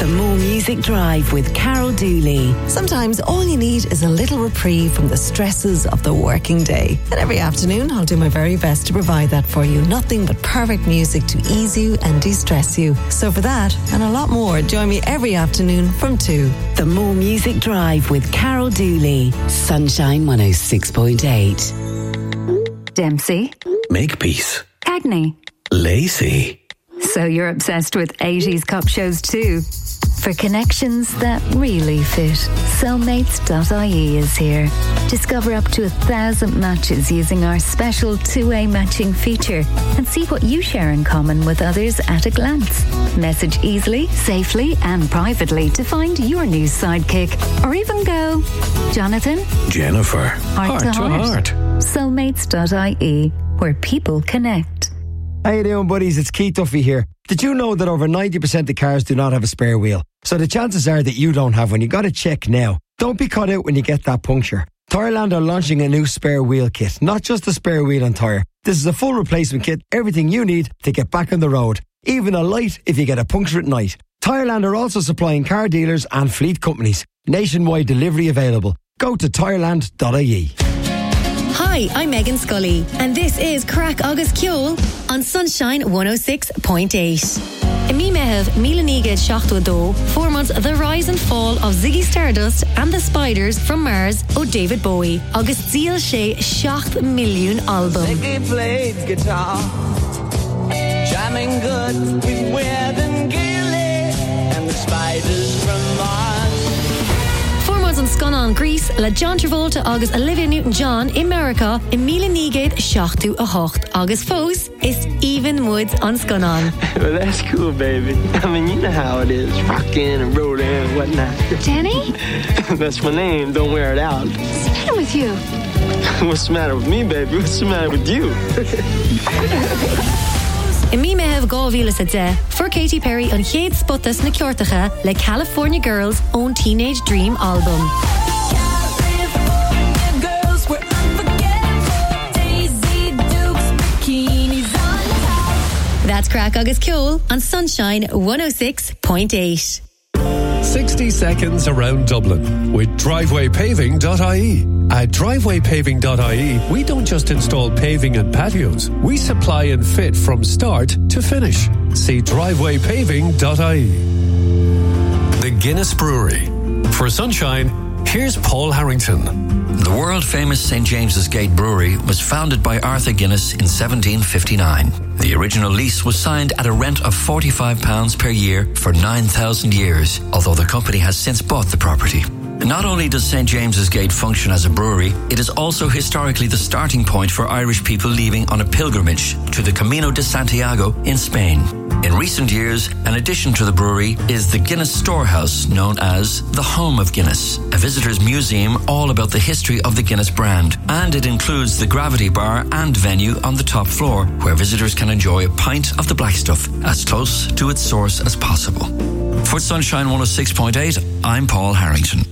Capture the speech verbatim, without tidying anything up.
The More Music Drive with Carol Dooley. Sometimes all you need is a little reprieve from the stresses of the working day. And every afternoon, I'll do my very best to provide that for you. Nothing but perfect music to ease you and de-stress you. So for that, and a lot more, join me every afternoon from two. The More Music Drive with Carol Dooley. Sunshine one oh six point eight. Dempsey. Makepeace. Cagney. Lacey. So you're obsessed with eighties cop shows too? For connections that really fit, soulmates dot I E is here. Discover up to a thousand matches using our special two-way matching feature and see what you share in common with others at a glance. Message easily, safely and privately to find your new sidekick, or even go, Jonathan, Jennifer, heart, heart to heart. heart. soulmates dot I E, where people connect. How you doing, buddies? It's Keith Duffy here. Did you know that over ninety percent of cars do not have a spare wheel? So the chances are that you don't have one. You got to check now. Don't be caught out when you get that puncture. Tyreland are launching a new spare wheel kit, not just a spare wheel and tyre. This is a full replacement kit, everything you need to get back on the road. Even a light if you get a puncture at night. Tyreland are also supplying car dealers and fleet companies. Nationwide delivery available. Go to tyreland dot I E. Hi, I'm Megan Scully, and this is Crack Agus Ciol on Sunshine one oh six point eight. In me mehev Milaniged Shachtwado forms the rise and fall of Ziggy Stardust and the Spiders from Mars o David Bowie. August Zeal Shea Shacht Million album. Ziggy played guitar, jamming good with Weird and Gilly and the Spiders from Mars. On Sconan Greece, La John Travolta August Olivia Newton-John in America in Milaniged Shachtu a Hocht August Foes is Even Woods on Sconan. Well, that's cool, baby. I mean, you know how it is, rockin' and rollin' and whatnot. Danny? That's my name. Don't wear it out. What's the matter with you? What's the matter with me, baby? What's the matter with you? In me mehev Gauvila Sade for Katy Perry on Chéad Sputas na Ceortacha le California Girls' own Teenage Dream album. That's Crack Agus Ciol on Sunshine one oh six point eight. sixty seconds around Dublin with driveway paving dot I E. At driveway paving dot I E, we don't just install paving and patios. We supply and fit from start to finish. See driveway paving dot I E. The Guinness Brewery. For Sunshine, here's Paul Harrington. The world-famous Saint James's Gate Brewery was founded by Arthur Guinness in seventeen fifty-nine. The original lease was signed at a rent of forty-five pounds per year for nine thousand years, although the company has since bought the property. Not only does Saint James's Gate function as a brewery, it is also historically the starting point for Irish people leaving on a pilgrimage to the Camino de Santiago in Spain. In recent years, an addition to the brewery is the Guinness Storehouse, known as the Home of Guinness, a visitor's museum all about the history of the Guinness brand. And it includes the Gravity Bar and venue on the top floor, where visitors can enjoy a pint of the black stuff as close to its source as possible. For Sunshine one oh six point eight, I'm Paul Harrington.